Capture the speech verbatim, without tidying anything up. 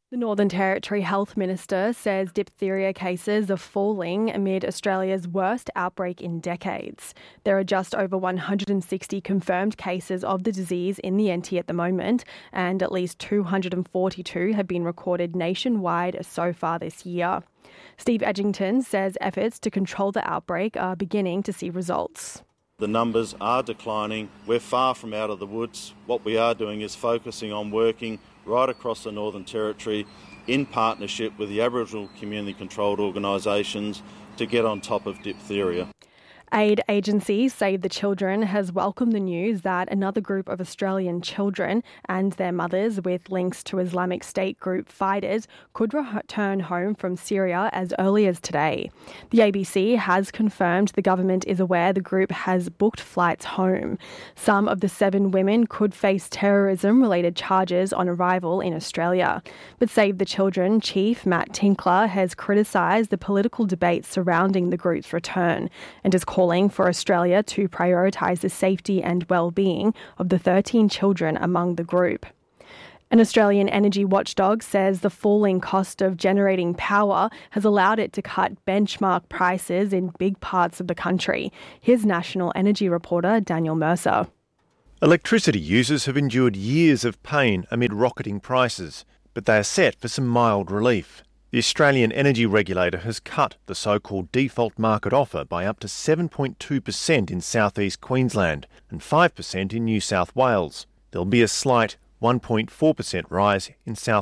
The Northern Territory Health Minister says diphtheria cases are falling amid Australia's worst outbreak in decades. There are just over one hundred sixty confirmed cases of the disease in the N T at the moment, and at least two hundred forty-two have been recorded nationwide so far this year. Steve Edgington says efforts to control the outbreak are beginning to see results. The numbers are declining. We're far from out of the woods. What we are doing is focusing on working right across the Northern Territory in partnership with the Aboriginal community-controlled organisations to get on top of diphtheria. Aid agency Save the Children has welcomed the news that another group of Australian children and their mothers with links to Islamic State group fighters could return home from Syria as early as today. The A B C has confirmed the government is aware the group has booked flights home. Some of the seven women could face terrorism-related charges on arrival in Australia. But Save the Children chief Matt Tinkler has criticised the political debate surrounding the group's return and is calling for Australia to prioritise the safety and well-being of the thirteen children among the group. An Australian energy watchdog says the falling cost of generating power has allowed it to cut benchmark prices in big parts of the country. Here's National Energy reporter Daniel Mercer. Electricity users have endured years of pain amid rocketing prices, but they are set for some mild relief. The Australian Energy Regulator has cut the so-called default market offer by up to seven point two percent in southeast Queensland and five percent in New South Wales. There'll be a slight one point four percent rise in South